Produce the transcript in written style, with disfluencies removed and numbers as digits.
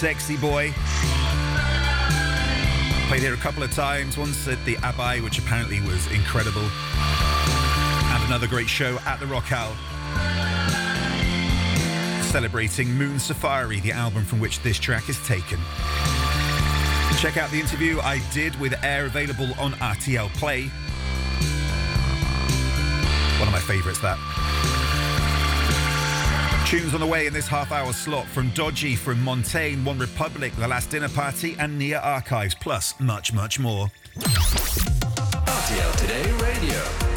Sexy Boy. Played here a couple of times, once at the Abai, which apparently was incredible, and another great show at the Rockall, celebrating Moon Safari, the album from which this track is taken. Check out the interview I did with Air, available on RTL Play. One of my favourites, that. Tunes on the way in this half-hour slot from Dodgy, from Montaigne, One Republic, The Last Dinner Party, and Nia Archives, plus much, much more. RTL Today Radio.